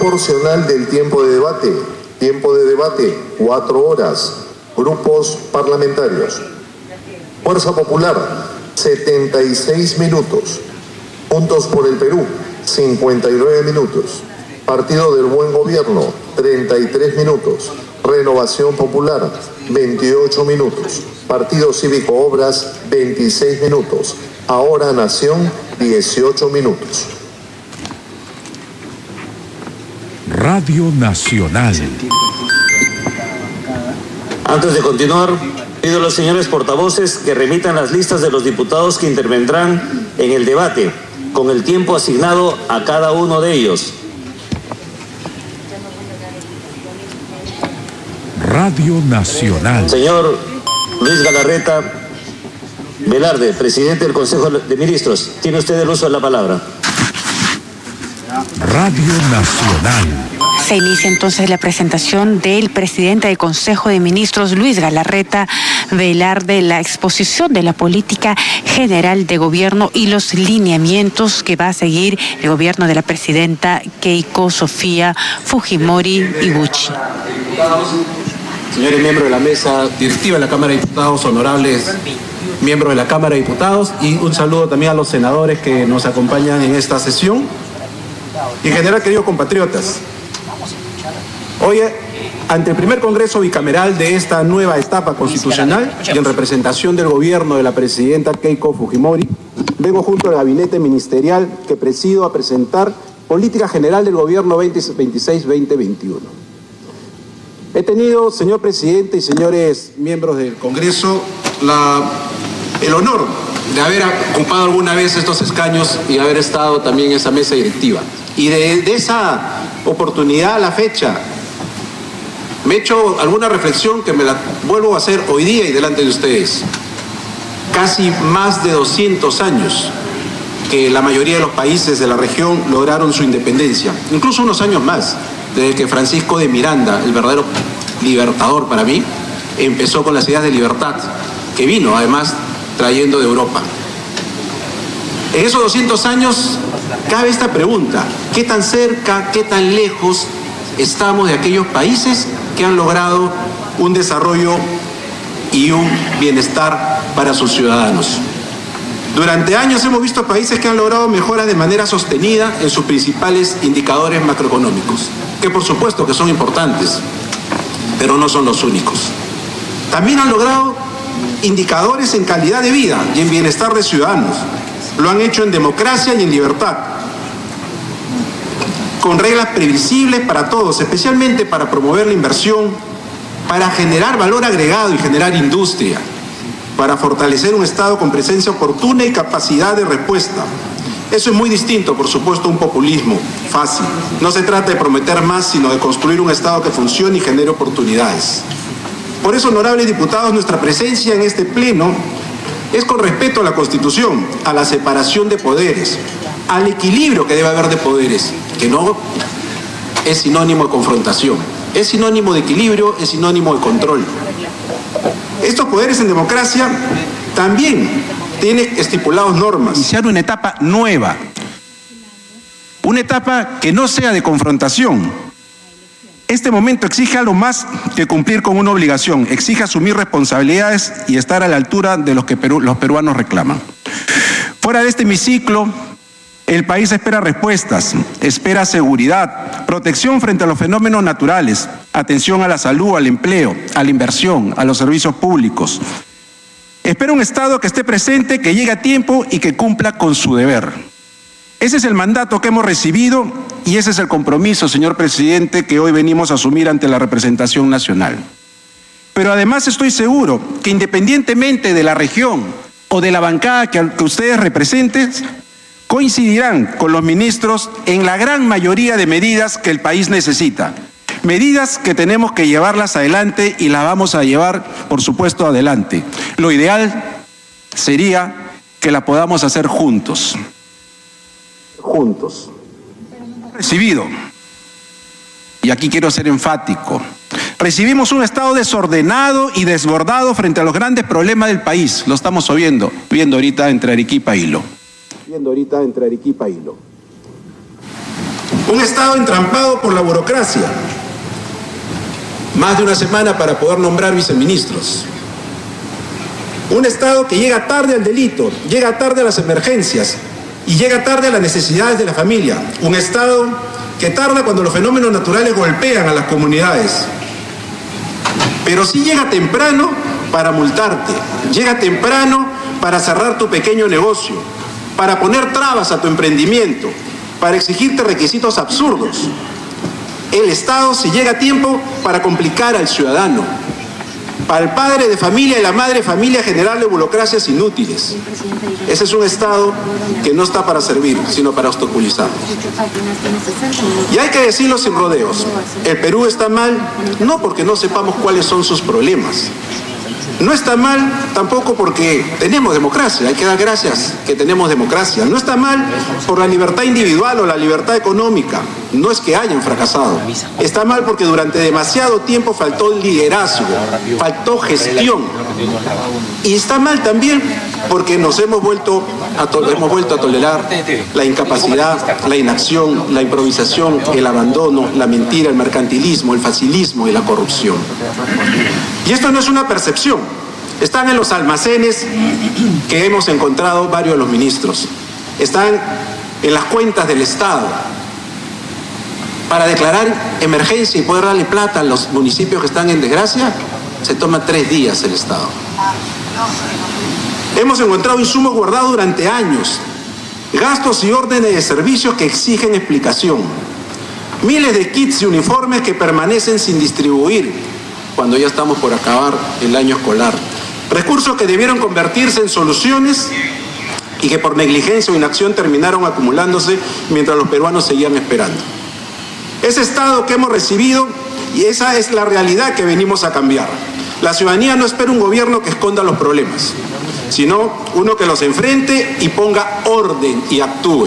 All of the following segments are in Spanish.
proporcional del tiempo de debate. Tiempo de debate, 4 horas. Grupos parlamentarios. Fuerza Popular, 76 minutos. Juntos por el Perú, 59 minutos. Partido del Buen Gobierno, 33 minutos. Renovación Popular, 28 minutos. Partido Cívico Obras, 26 minutos. Ahora Nación, 18 minutos. Radio Nacional. Antes de continuar, pido a los señores portavoces que remitan las listas de los diputados que intervendrán en el debate, con el tiempo asignado a cada uno de ellos. Radio Nacional. Señor Luis Galarreta Velarde, presidente del Consejo de Ministros, tiene usted el uso de la palabra. Radio Nacional. Se inicia entonces la presentación del presidente del Consejo de Ministros, Luis Galarreta Velarde, la exposición de la política general de gobierno y los lineamientos que va a seguir el gobierno de la presidenta Keiko Sofía Fujimori Ibuchi. Señores miembros de la mesa directiva de la Cámara de Diputados, honorables miembros de la Cámara de Diputados, y un saludo también a los senadores que nos acompañan en esta sesión. Y en general, queridos compatriotas, hoy, ante el primer Congreso bicameral de esta nueva etapa constitucional y en representación del gobierno de la presidenta Keiko Fujimori, vengo junto al gabinete ministerial que presido a presentar Política General del Gobierno 2026-2021. He tenido, señor presidente y señores miembros del Congreso, el honor de haber ocupado alguna vez estos escaños y haber estado también en esa mesa directiva. Y de esa oportunidad a la fecha, me he hecho alguna reflexión que me la vuelvo a hacer hoy día y delante de ustedes. Casi más de 200 años que la mayoría de los países de la región lograron su independencia, incluso unos años más, desde que Francisco de Miranda, el verdadero libertador para mí, empezó con las ideas de libertad, que vino además trayendo de Europa. En esos 200 años cabe esta pregunta: ¿qué tan cerca, qué tan lejos estamos de aquellos países que han logrado un desarrollo y un bienestar para sus ciudadanos? Durante años hemos visto países que han logrado mejoras de manera sostenida en sus principales indicadores macroeconómicos, que por supuesto que son importantes, pero no son los únicos. También han logrado indicadores en calidad de vida y en bienestar de ciudadanos. Lo han hecho en democracia y en libertad, con reglas previsibles para todos, especialmente para promover la inversión, para generar valor agregado y generar industria, para fortalecer un Estado con presencia oportuna y capacidad de respuesta. Eso es muy distinto, por supuesto, a un populismo fácil. No se trata de prometer más, sino de construir un Estado que funcione y genere oportunidades. Por eso, honorables diputados, nuestra presencia en este pleno es con respeto a la Constitución, a la separación de poderes, al equilibrio que debe haber de poderes, que no es sinónimo de confrontación, es sinónimo de equilibrio, es sinónimo de control. Estos poderes en democracia también tienen estipulados normas. Iniciar una etapa nueva, una etapa que no sea de confrontación. Este momento exige algo más que cumplir con una obligación, exige asumir responsabilidades y estar a la altura de los que los peruanos reclaman. Fuera de este hemiciclo, el país espera respuestas, espera seguridad, protección frente a los fenómenos naturales, atención a la salud, al empleo, a la inversión, a los servicios públicos. Espera un Estado que esté presente, que llegue a tiempo y que cumpla con su deber. Ese es el mandato que hemos recibido y ese es el compromiso, señor presidente, que hoy venimos a asumir ante la representación nacional. Pero además estoy seguro que independientemente de la región o de la bancada que ustedes representen, coincidirán con los ministros en la gran mayoría de medidas que el país necesita. Medidas que tenemos que llevarlas adelante y las vamos a llevar, por supuesto, adelante. Lo ideal sería que la podamos hacer juntos. Juntos. Recibido, y aquí quiero ser enfático, recibimos un Estado desordenado y desbordado frente a los grandes problemas del país. Lo estamos viendo ahorita entre Arequipa y Hilo. Un Estado entrampado por la burocracia. Más de una semana para poder nombrar viceministros. Un Estado que llega tarde al delito, llega tarde a las emergencias y llega tarde a las necesidades de la familia. Un Estado que tarda cuando los fenómenos naturales golpean a las comunidades. Pero sí llega temprano para multarte, llega temprano para cerrar tu pequeño negocio, para poner trabas a tu emprendimiento, para exigirte requisitos absurdos. El Estado sí llega a tiempo para complicar al ciudadano. Para el padre de familia y la madre de familia generarle burocracias inútiles. Ese es un Estado que no está para servir, sino para obstaculizar. Y hay que decirlo sin rodeos. El Perú está mal no porque no sepamos cuáles son sus problemas. No está mal tampoco porque tenemos democracia, hay que dar gracias que tenemos democracia. No está mal por la libertad individual o la libertad económica, no es que hayan fracasado. Está mal porque durante demasiado tiempo faltó liderazgo, faltó gestión. Y está mal también porque nos hemos vuelto a tolerar la incapacidad, la inacción, la improvisación, el abandono, la mentira, el mercantilismo, el facilismo y la corrupción. Y esto no es una percepción. Están en los almacenes que hemos encontrado varios de los ministros. Están en las cuentas del Estado. Para declarar emergencia y poder darle plata a los municipios que están en desgracia, se toma 3 días el Estado. Hemos encontrado insumos guardados durante años, gastos y órdenes de servicios que exigen explicación, miles de kits y uniformes que permanecen sin distribuir cuando ya estamos por acabar el año escolar, recursos que debieron convertirse en soluciones y que por negligencia o inacción terminaron acumulándose mientras los peruanos seguían esperando. Ese Estado que hemos recibido, y esa es la realidad que venimos a cambiar. La ciudadanía no espera un gobierno que esconda los problemas, sino uno que los enfrente y ponga orden y actúe.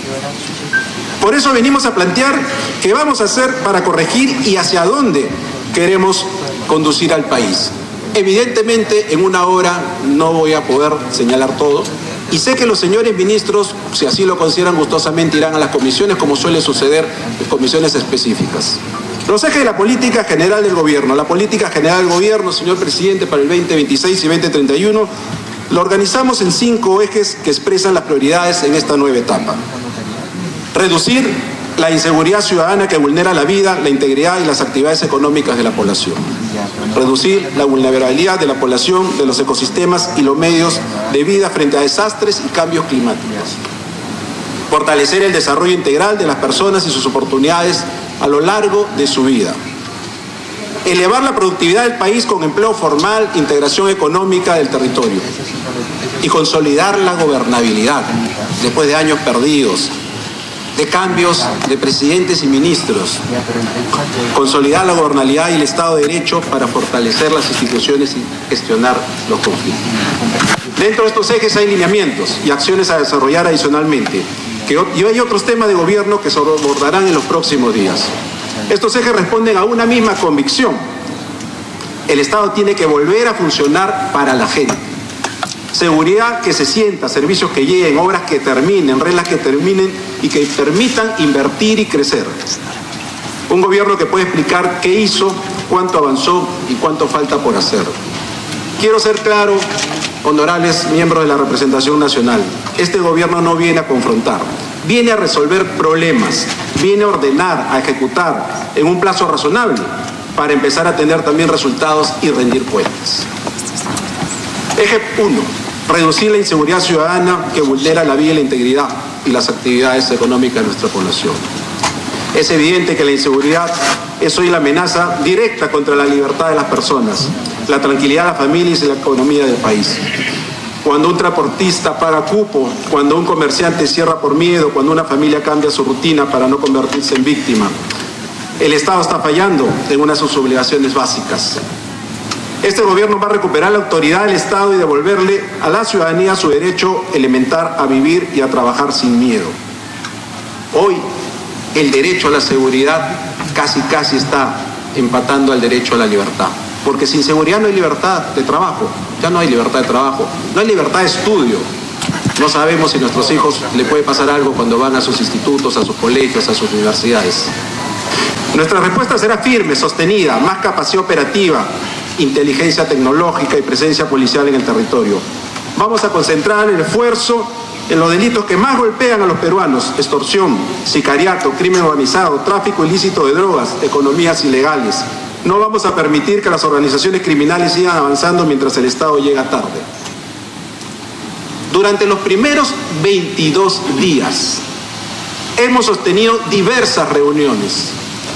Por eso venimos a plantear qué vamos a hacer para corregir y hacia dónde queremos conducir al país. Evidentemente, en una hora no voy a poder señalar todo, y sé que los señores ministros, si así lo consideran gustosamente, irán a las comisiones, como suele suceder en comisiones específicas. Los ejes de la política general del gobierno. La política general del gobierno, señor presidente, para el 2026 y 2031, lo organizamos en 5 ejes que expresan las prioridades en esta nueva etapa. Reducir la inseguridad ciudadana que vulnera la vida, la integridad y las actividades económicas de la población. Reducir la vulnerabilidad de la población, de los ecosistemas y los medios de vida frente a desastres y cambios climáticos. Fortalecer el desarrollo integral de las personas y sus oportunidades a lo largo de su vida. Elevar la productividad del país con empleo formal, integración económica del territorio. Y consolidar la gobernabilidad después de años perdidos, de cambios de presidentes y ministros, consolidar la gobernabilidad y el Estado de Derecho para fortalecer las instituciones y gestionar los conflictos. Dentro de estos ejes hay lineamientos y acciones a desarrollar adicionalmente, y hay otros temas de gobierno que se abordarán en los próximos días. Estos ejes responden a una misma convicción. El Estado tiene que volver a funcionar para la gente. Seguridad que se sienta, servicios que lleguen, obras que terminen, reglas que terminen y que permitan invertir y crecer. Un gobierno que puede explicar qué hizo, cuánto avanzó y cuánto falta por hacer. Quiero ser claro, honorables miembros de la representación nacional, este gobierno no viene a confrontar, viene a resolver problemas, viene a ordenar, a ejecutar en un plazo razonable para empezar a tener también resultados y rendir cuentas. Eje 1. Reducir la inseguridad ciudadana que vulnera la vida y la integridad y las actividades económicas de nuestra población. Es evidente que la inseguridad es hoy la amenaza directa contra la libertad de las personas, la tranquilidad de las familias y la economía del país. Cuando un transportista paga cupo, cuando un comerciante cierra por miedo, cuando una familia cambia su rutina para no convertirse en víctima, el Estado está fallando en una de sus obligaciones básicas. Este gobierno va a recuperar la autoridad del Estado y devolverle a la ciudadanía su derecho elemental a vivir y a trabajar sin miedo. Hoy, el derecho a la seguridad casi está empatando al derecho a la libertad. Porque sin seguridad no hay libertad de trabajo, ya no hay libertad de trabajo, no hay libertad de estudio. No sabemos si a nuestros hijos le puede pasar algo cuando van a sus institutos, a sus colegios, a sus universidades. Nuestra respuesta será firme, sostenida, más capacidad operativa, inteligencia tecnológica y presencia policial en el territorio. Vamos a concentrar el esfuerzo en los delitos que más golpean a los peruanos: extorsión, sicariato, crimen organizado, tráfico ilícito de drogas, economías ilegales. No vamos a permitir que las organizaciones criminales sigan avanzando mientras el Estado llega tarde. Durante los primeros 22 días hemos sostenido diversas reuniones.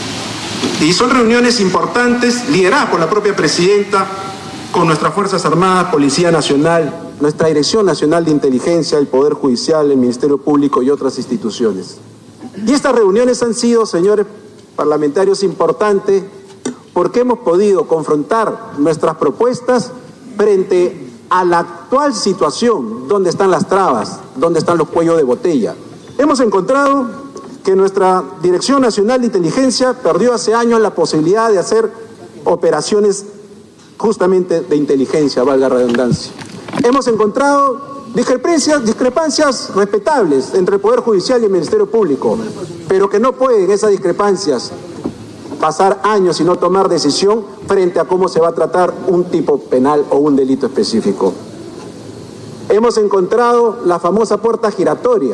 Y son reuniones importantes, lideradas por la propia presidenta, con nuestras Fuerzas Armadas, Policía Nacional, nuestra Dirección Nacional de Inteligencia, el Poder Judicial, el Ministerio Público y otras instituciones. Y estas reuniones han sido, señores parlamentarios, importantes porque hemos podido confrontar nuestras propuestas frente a la actual situación, donde están las trabas, donde están los cuellos de botella. Hemos encontrado que nuestra Dirección Nacional de Inteligencia perdió hace años la posibilidad de hacer operaciones justamente de inteligencia, valga la redundancia. Hemos encontrado discrepancias respetables entre el Poder Judicial y el Ministerio Público, pero que no pueden esas discrepancias pasar años y no tomar decisión frente a cómo se va a tratar un tipo penal o un delito específico. Hemos encontrado la famosa puerta giratoria.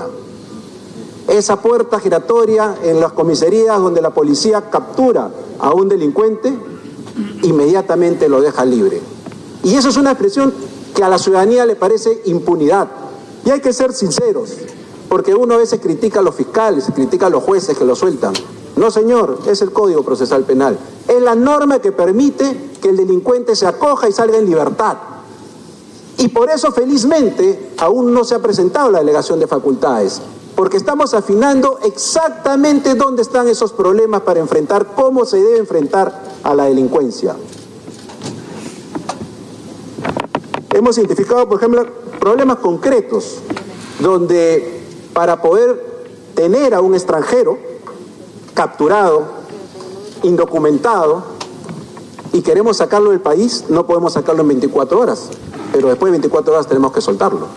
Esa puerta giratoria en las comisarías donde la policía captura a un delincuente, inmediatamente lo deja libre. Y eso es una expresión que a la ciudadanía le parece impunidad. Y hay que ser sinceros, porque uno a veces critica a los fiscales, critica a los jueces que lo sueltan. No, señor, es el Código Procesal Penal. Es la norma que permite que el delincuente se acoja y salga en libertad. Y por eso, felizmente, aún no se ha presentado la delegación de facultades, porque estamos afinando exactamente dónde están esos problemas para enfrentar, cómo se debe enfrentar a la delincuencia. Hemos identificado, por ejemplo, problemas concretos, donde para poder tener a un extranjero capturado, indocumentado, y queremos sacarlo del país, no podemos sacarlo en 24 horas, pero después de 24 horas tenemos que soltarlo.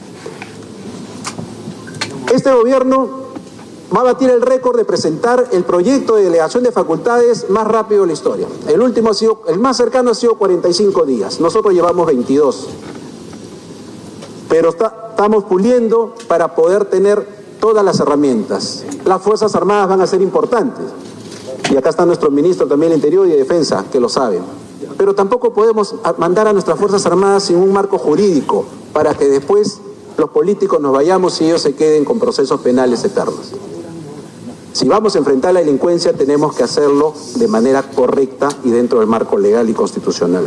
Este gobierno va a batir el récord de presentar el proyecto de delegación de facultades más rápido de la historia. El más cercano ha sido 45 días, nosotros llevamos 22. Pero estamos puliendo para poder tener todas las herramientas. Las Fuerzas Armadas van a ser importantes. Y acá está nuestro ministro también del Interior y de Defensa, que lo saben. Pero tampoco podemos mandar a nuestras Fuerzas Armadas sin un marco jurídico para que después los políticos nos vayamos y ellos se queden con procesos penales eternos. Si vamos a enfrentar la delincuencia, tenemos que hacerlo de manera correcta y dentro del marco legal y constitucional.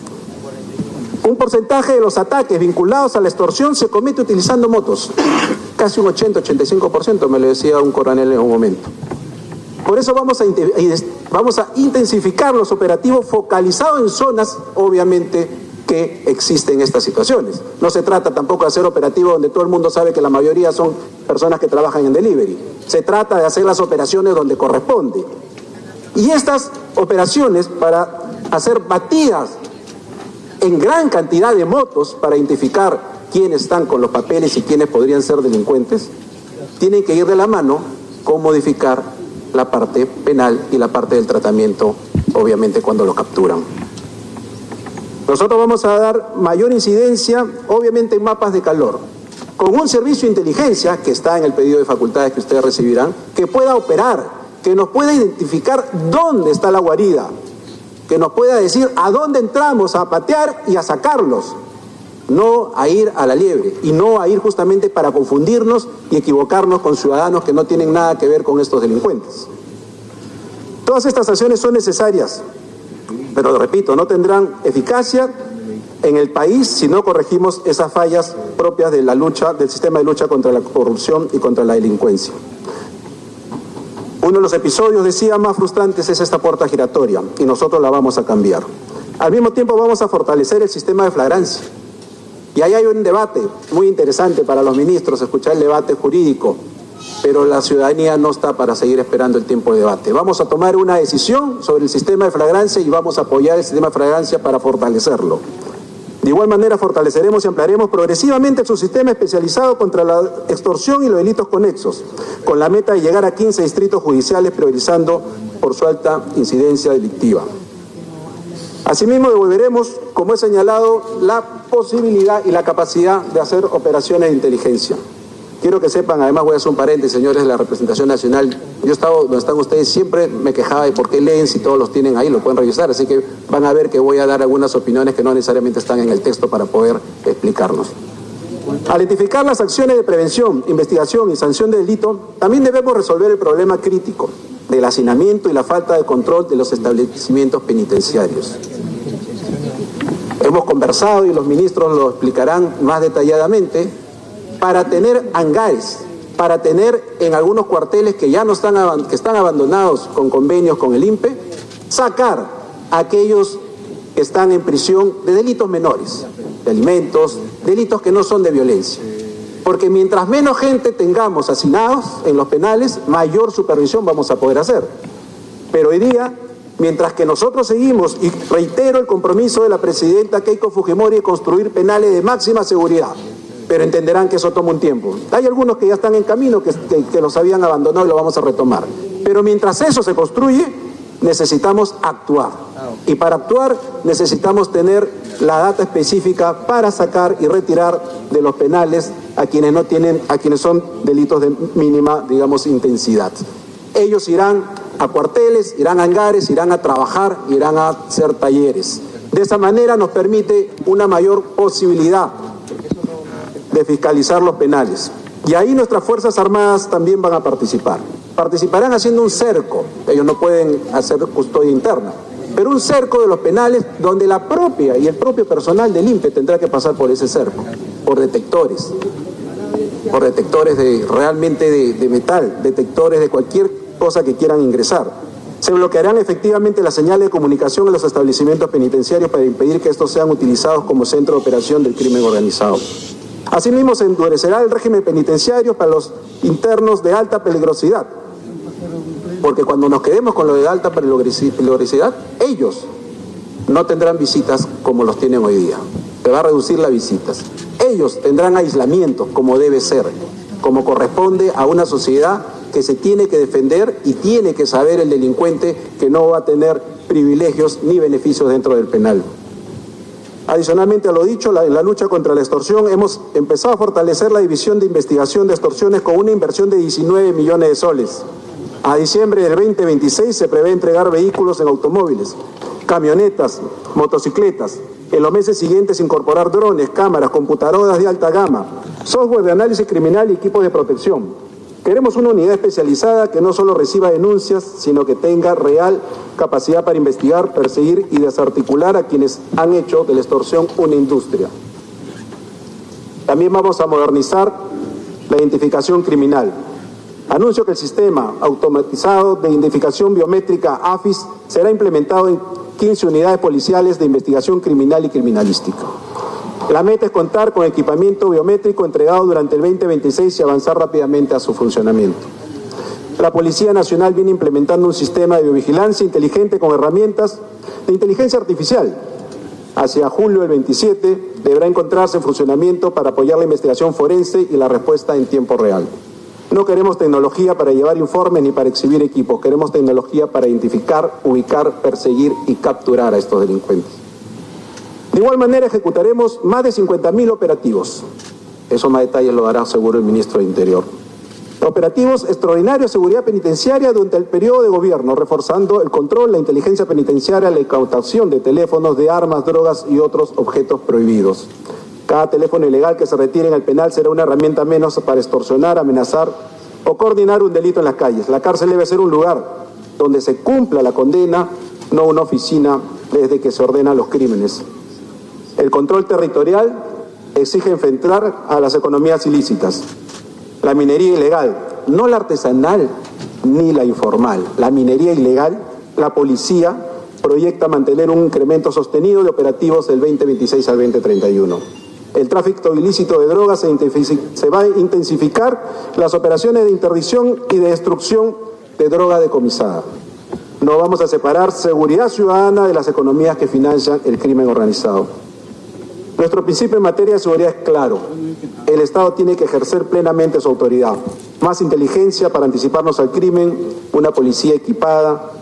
Un porcentaje de los ataques vinculados a la extorsión se comete utilizando motos. Casi un 80-85%, me lo decía un coronel en un momento. Por eso vamos a intensificar los operativos focalizados en zonas, obviamente, que existen estas situaciones. No se trata tampoco de hacer operativos donde todo el mundo sabe que la mayoría son personas que trabajan en delivery. Se trata de hacer las operaciones donde corresponde. Y estas operaciones, para hacer batidas en gran cantidad de motos para identificar quiénes están con los papeles y quiénes podrían ser delincuentes, tienen que ir de la mano con modificar la parte penal y la parte del tratamiento, obviamente, cuando los capturan. Nosotros vamos a dar mayor incidencia, obviamente, en mapas de calor, con un servicio de inteligencia que está en el pedido de facultades que ustedes recibirán, que pueda operar, que nos pueda identificar dónde está la guarida, que nos pueda decir a dónde entramos a patear y a sacarlos, no a ir a la liebre y no a ir justamente para confundirnos y equivocarnos con ciudadanos que no tienen nada que ver con estos delincuentes. Todas estas acciones son necesarias, pero repito, no tendrán eficacia en el país si no corregimos esas fallas propias de la lucha, del sistema de lucha contra la corrupción y contra la delincuencia. Uno de los episodios, decía, más frustrantes es esta puerta giratoria y nosotros la vamos a cambiar. Al mismo tiempo vamos a fortalecer el sistema de flagrancia. Y ahí hay un debate muy interesante para los ministros, escuchar el debate jurídico, pero la ciudadanía no está para seguir esperando el tiempo de debate. Vamos a tomar una decisión sobre el sistema de flagrancia y vamos a apoyar el sistema de flagrancia para fortalecerlo. De igual manera, fortaleceremos y ampliaremos progresivamente su sistema especializado contra la extorsión y los delitos conexos, con la meta de llegar a 15 distritos judiciales, priorizando por su alta incidencia delictiva. Asimismo, devolveremos, como he señalado, la posibilidad y la capacidad de hacer operaciones de inteligencia. Quiero que sepan, además voy a hacer un paréntesis, señores de la representación nacional, yo he estado donde están ustedes, siempre me quejaba de por qué leen si todos los tienen ahí, lo pueden revisar, así que van a ver que voy a dar algunas opiniones que no necesariamente están en el texto para poder explicarnos. Al identificar las acciones de prevención, investigación y sanción de delito, también debemos resolver el problema crítico del hacinamiento y la falta de control de los establecimientos penitenciarios. Hemos conversado y los ministros lo explicarán más detalladamente, para tener hangares, para tener en algunos cuarteles que ya no están, que están abandonados con convenios con el INPE, sacar a aquellos que están en prisión de delitos menores, de alimentos, delitos que no son de violencia. Porque mientras menos gente tengamos hacinados en los penales, mayor supervisión vamos a poder hacer. Pero hoy día, mientras que nosotros seguimos, y reitero el compromiso de la presidenta Keiko Fujimori de construir penales de máxima seguridad, pero entenderán que eso toma un tiempo. Hay algunos que ya están en camino, que los habían abandonado y lo vamos a retomar. Pero mientras eso se construye, necesitamos actuar. Y para actuar necesitamos tener la data específica para sacar y retirar de los penales a quienes no tienen, a quienes son delitos de mínima, digamos, intensidad. Ellos irán a cuarteles, irán a hangares, irán a trabajar, irán a hacer talleres. De esa manera nos permite una mayor posibilidad de fiscalizar los penales. Y ahí nuestras Fuerzas Armadas también van a participar. Participarán haciendo un cerco, ellos no pueden hacer custodia interna, pero un cerco de los penales donde la propia y el propio personal del INPE tendrá que pasar por ese cerco, por detectores de realmente de metal, detectores de cualquier cosa que quieran ingresar. Se bloquearán efectivamente las señales de comunicación en los establecimientos penitenciarios para impedir que estos sean utilizados como centro de operación del crimen organizado. Asimismo, se endurecerá el régimen penitenciario para los internos de alta peligrosidad, porque cuando nos quedemos con lo de alta peligrosidad, ellos no tendrán visitas como los tienen hoy día. Se va a reducir las visitas. Ellos tendrán aislamiento como debe ser, como corresponde a una sociedad que se tiene que defender y tiene que saber el delincuente que no va a tener privilegios ni beneficios dentro del penal. Adicionalmente a lo dicho, en la lucha contra la extorsión hemos empezado a fortalecer la división de investigación de extorsiones con una inversión de 19 millones de soles. A diciembre del 2026 se prevé entregar vehículos en automóviles, camionetas, motocicletas. En los meses siguientes incorporar drones, cámaras, computadoras de alta gama, software de análisis criminal y equipos de protección. Queremos una unidad especializada que no solo reciba denuncias, sino que tenga real capacidad para investigar, perseguir y desarticular a quienes han hecho de la extorsión una industria. También vamos a modernizar la identificación criminal. Anuncio que el sistema automatizado de identificación biométrica AFIS será implementado en 15 unidades policiales de investigación criminal y criminalística. La meta es contar con equipamiento biométrico entregado durante el 2026 y avanzar rápidamente a su funcionamiento. La Policía Nacional viene implementando un sistema de biovigilancia inteligente con herramientas de inteligencia artificial. Hacia julio del 27 deberá encontrarse en funcionamiento para apoyar la investigación forense y la respuesta en tiempo real. No queremos tecnología para llevar informes ni para exhibir equipos, queremos tecnología para identificar, ubicar, perseguir y capturar a estos delincuentes. De igual manera ejecutaremos más de 50.000 operativos. Eso más detalles lo dará seguro el ministro de Interior. Operativos extraordinarios de seguridad penitenciaria durante el periodo de gobierno, reforzando el control, la inteligencia penitenciaria, la incautación de teléfonos, de armas, drogas y otros objetos prohibidos. Cada teléfono ilegal que se retire en el penal será una herramienta menos para extorsionar, amenazar o coordinar un delito en las calles. La cárcel debe ser un lugar donde se cumpla la condena, no una oficina desde que se ordenan los crímenes. El control territorial exige enfrentar a las economías ilícitas. La minería ilegal, no la artesanal ni la informal, la minería ilegal, la policía proyecta mantener un incremento sostenido de operativos del 2026 al 2031. El tráfico ilícito de drogas se va a intensificar las operaciones de interdicción y de destrucción de droga decomisada. No vamos a separar seguridad ciudadana de las economías que financian el crimen organizado. Nuestro principio en materia de seguridad es claro. El Estado tiene que ejercer plenamente su autoridad. Más inteligencia para anticiparnos al crimen, una policía equipada,